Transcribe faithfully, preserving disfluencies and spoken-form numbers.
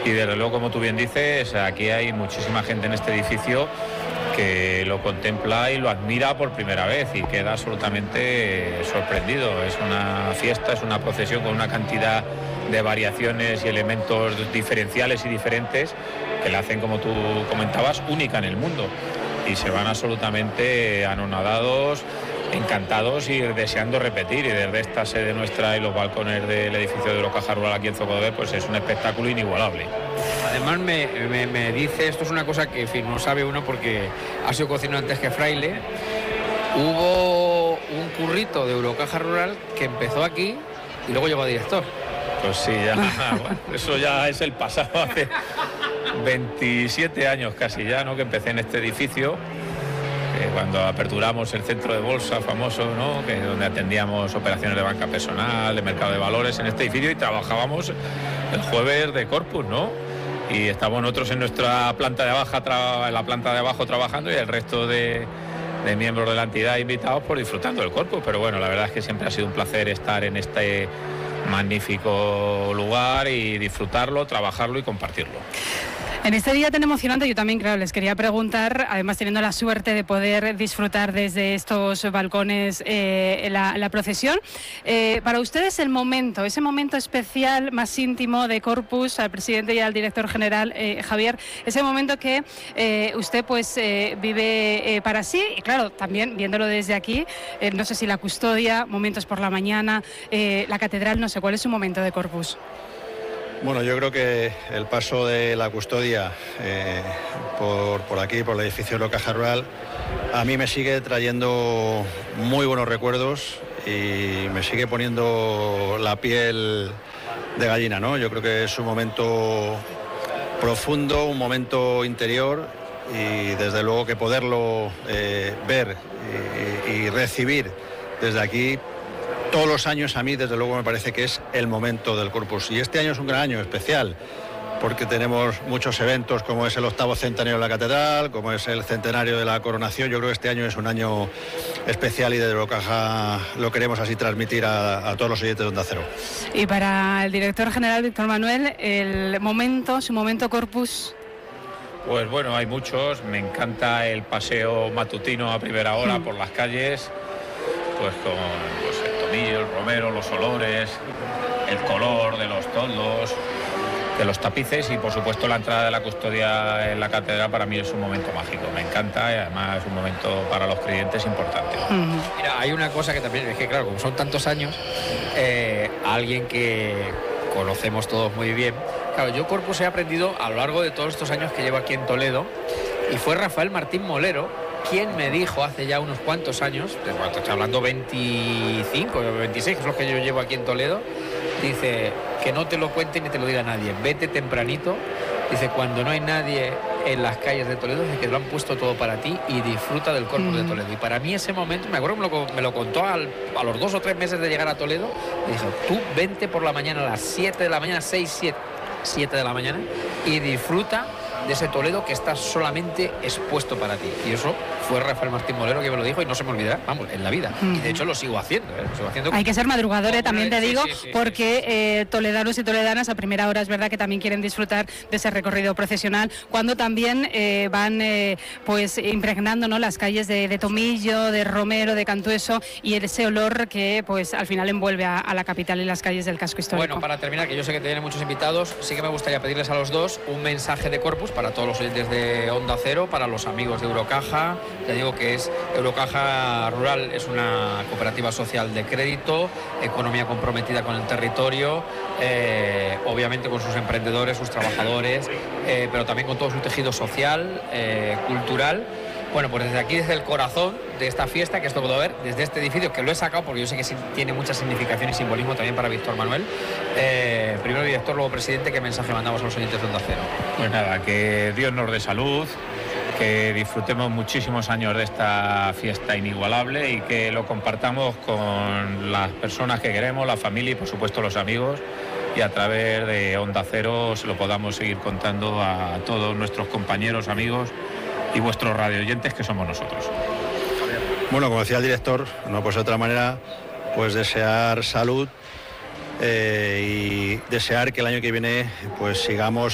y desde luego, como tú bien dices, aquí hay muchísima gente en este edificio que lo contempla y lo admira por primera vez y queda absolutamente sorprendido. Es una fiesta, es una procesión con una cantidad de variaciones y elementos diferenciales y diferentes que la hacen, como tú comentabas, única en el mundo, y se van absolutamente anonadados, encantados y deseando repetir. Y desde esta sede nuestra y los balcones del edificio de Eurocaja Rural aquí en Zocodover, pues es un espectáculo inigualable. Además me, me, me dice, esto es una cosa que en fin, no sabe uno porque ha sido cocinero antes que fraile, hubo un currito de Eurocaja Rural que empezó aquí y luego llegó a director. Pues sí, ya, bueno, eso ya es el pasado, hace veintisiete años casi ya, ¿no?, que empecé en este edificio, eh, cuando aperturamos el centro de bolsa famoso, ¿no?, que donde atendíamos operaciones de banca personal, de mercado de valores en este edificio, y trabajábamos el jueves de Corpus, ¿no? Y estábamos nosotros en nuestra planta de abajo, en la planta de abajo trabajando, y el resto de, de miembros de la entidad invitados por disfrutando del Corpus. Pero bueno, la verdad es que siempre ha sido un placer estar en este magnífico lugar y disfrutarlo, trabajarlo y compartirlo. En este día tan emocionante, yo también, claro, les quería preguntar, además teniendo la suerte de poder disfrutar desde estos balcones eh, la, la procesión, eh, para ustedes el momento, ese momento especial más íntimo de Corpus, al presidente y al director general, eh, Javier, ese momento que eh, usted pues eh, vive eh, para sí, y claro, también viéndolo desde aquí, eh, no sé si la custodia, momentos por la mañana, eh, la catedral, no sé, ¿cuál es su momento de Corpus? Bueno, yo creo que el paso de la custodia eh, por, por aquí, por el edificio Eurocaja Rural, a mí me sigue trayendo muy buenos recuerdos y me sigue poniendo la piel de gallina, ¿no? Yo creo que es un momento profundo, un momento interior, y desde luego que poderlo eh, ver y, y recibir desde aquí todos los años, a mí desde luego me parece que es el momento del Corpus. Y este año es un gran año especial, porque tenemos muchos eventos, como es el octavo centenario de la catedral, como es el centenario de la coronación. Yo creo que este año es un año especial y desde Eurocaja lo queremos así transmitir a, a todos los oyentes de Onda Cero. Y para el director general, Víctor Manuel, el momento, su momento Corpus. Pues bueno, hay muchos. Me encanta el paseo matutino a primera hora mm. por las calles, pues con pues, el tomillo, el romero, los olores, el color de los toldos, de los tapices, y por supuesto la entrada de la custodia en la catedral para mí es un momento mágico. Me encanta y además es un momento para los creyentes importante. Mm. Mira, hay una cosa que también es que, claro, como son tantos años, eh, alguien que conocemos todos muy bien. Claro, yo Corpus he aprendido a lo largo de todos estos años que llevo aquí en Toledo, y fue Rafael Martín Molero quien me dijo hace ya unos cuantos años, de cuánto estoy hablando, veinticinco o veintiséis, que es lo que yo llevo aquí en Toledo, dice que no te lo cuente ni te lo diga nadie, vete tempranito, dice cuando no hay nadie en las calles de Toledo, dice que lo han puesto todo para ti y disfruta del Corpus mm. de Toledo. Y para mí ese momento, me acuerdo que me lo, me lo contó al, a los dos o tres meses de llegar a Toledo, y dijo, tú vente por la mañana a las siete de la mañana, seis, siete, siete de la mañana, y disfruta de ese Toledo que está solamente expuesto para ti. Y eso fue Rafael Martín Molero que me lo dijo y no se me olvidará, vamos, en la vida. Mm. Y de hecho lo sigo haciendo, ¿eh? Lo sigo haciendo. Hay que ser madrugadores, también te digo, sí, sí, sí, porque sí, sí. Eh, toledanos y toledanas a primera hora es verdad que también quieren disfrutar de ese recorrido procesional, cuando también eh, van eh, pues impregnando, ¿no?, las calles de, de tomillo, de romero, de cantueso, y ese olor que pues al final envuelve a, a la capital y las calles del casco histórico. Bueno, para terminar, que yo sé que tienen muchos invitados, sí que me gustaría pedirles a los dos un mensaje de Corpus para todos los oyentes de Onda Cero, para los amigos de Eurocaja. Ya digo que es Eurocaja Rural, es una cooperativa social de crédito, economía comprometida con el territorio, eh, obviamente con sus emprendedores, sus trabajadores, eh, pero también con todo su tejido social, eh, cultural. Bueno, pues desde aquí, desde el corazón de esta fiesta, que es Zocodover, desde este edificio, que lo he sacado porque yo sé que tiene mucha significación y simbolismo también para Víctor Manuel. Eh, primero director, luego presidente, ¿qué mensaje mandamos a los oyentes de Onda Cero? Pues nada, que Dios nos dé salud, que disfrutemos muchísimos años de esta fiesta inigualable y que lo compartamos con las personas que queremos, la familia y por supuesto los amigos, y a través de Onda Cero se lo podamos seguir contando a todos nuestros compañeros, amigos y vuestros radioyentes, que somos nosotros. Bueno, como decía el director, no pues de otra manera, pues desear salud eh, y desear que el año que viene pues sigamos